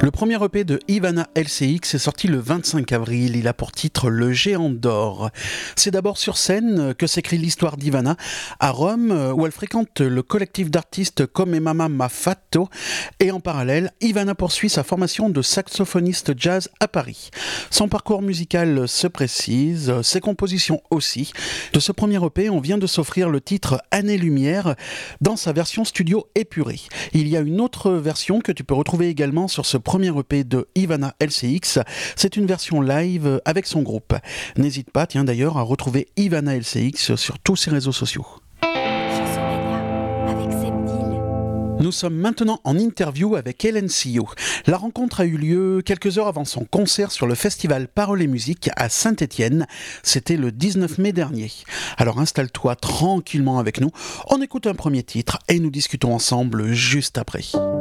Le premier EP de Ivana LCX est sorti le 25 avril. Il a pour titre Le Géant d'Or. C'est d'abord sur scène que s'écrit l'histoire d'Ivana, à Rome, où elle fréquente le collectif d'artistes Come Mama Ma Fatto. Et en parallèle, Ivana poursuit sa formation de saxophoniste jazz à Paris. Son parcours musical se précise, ses compositions aussi. De ce premier EP, on vient de s'offrir le titre Année-Lumière dans sa version studio épurée. Il y a une autre version que tu peux retrouver également sur ce premier EP de Ivana LCX. C'est une version live avec son groupe. N'hésite pas, d'ailleurs, à retrouver Ivana LCX sur tous ses réseaux sociaux. Nous sommes maintenant en interview avec Hélène Sillot. La rencontre a eu lieu quelques heures avant son concert sur le festival Paroles et Musique à Saint-Étienne. C'était le 19 mai dernier. Alors installe-toi tranquillement avec nous. On écoute un premier titre et nous discutons ensemble juste après.